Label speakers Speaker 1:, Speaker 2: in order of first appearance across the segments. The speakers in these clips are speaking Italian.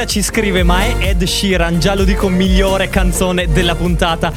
Speaker 1: ci scrive: ma è Ed Sheeran? Già lo dico, migliore canzone della puntata.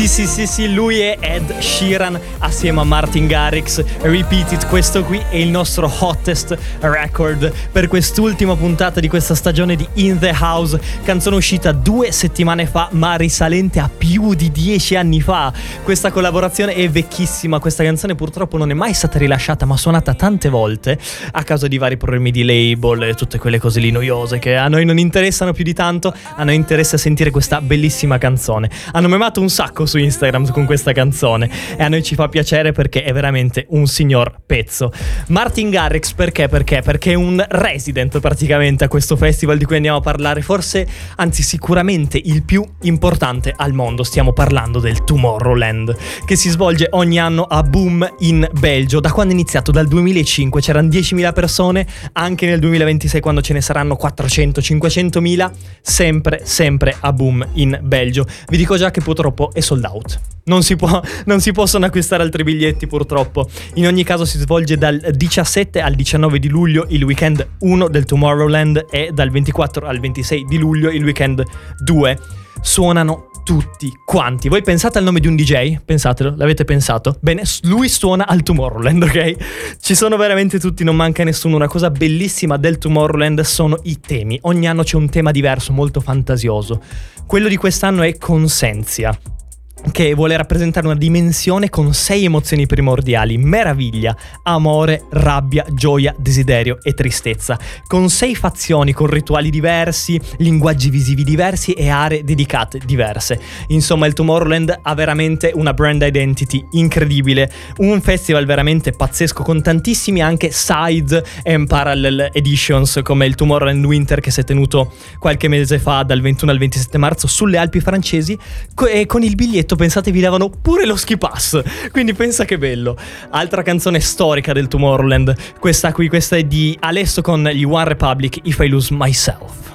Speaker 1: Sì, lui è Ed Sheeran assieme a Martin Garrix. Repeat It, questo qui è il nostro hottest record per quest'ultima puntata di questa stagione di In The House, canzone uscita 2 settimane fa ma risalente a più di 10 anni fa. Questa collaborazione è vecchissima, questa canzone purtroppo non è mai stata rilasciata ma suonata tante volte a causa di vari problemi di label e tutte quelle cose lì noiose che a noi non interessano più di tanto. A noi interessa sentire questa bellissima canzone. Hanno memato un sacco su Instagram con questa canzone e a noi ci fa piacere perché è veramente un signor pezzo. Martin Garrix perché? Perché è un resident praticamente a questo festival di cui andiamo a parlare, forse, anzi sicuramente il più importante al mondo. Stiamo parlando del Tomorrowland, che si svolge ogni anno a Boom in Belgio. Da quando è iniziato? Dal 2005 c'erano 10.000 persone, anche nel 2026 quando ce ne saranno 400-500.000, sempre a Boom in Belgio. Vi dico già che purtroppo è sold out. Non si possono acquistare altri biglietti purtroppo. In ogni caso si svolge dal 17 al 19 di luglio il weekend 1 del Tomorrowland e dal 24 al 26 di luglio il weekend 2. Suonano tutti quanti. Voi pensate al nome di un DJ? Pensatelo, l'avete pensato? Bene, lui suona al Tomorrowland, ok? Ci sono veramente tutti, non manca nessuno. Una cosa bellissima del Tomorrowland sono i temi. Ogni anno c'è un tema diverso, molto fantasioso. Quello di quest'anno è Consensia, che vuole rappresentare una dimensione con 6 emozioni primordiali: meraviglia, amore, rabbia, gioia, desiderio e tristezza, con 6 fazioni, con rituali diversi, linguaggi visivi diversi e aree dedicate diverse. Insomma, il Tomorrowland ha veramente una brand identity incredibile, un festival veramente pazzesco con tantissimi anche side and parallel editions, come il Tomorrowland Winter che si è tenuto qualche mese fa dal 21 al 27 marzo sulle Alpi francesi, e con il biglietto, pensate, vi davano pure lo ski pass, quindi pensa che bello. Altra canzone storica del Tomorrowland, questa è di Alesso con gli One Republic, If I Lose Myself.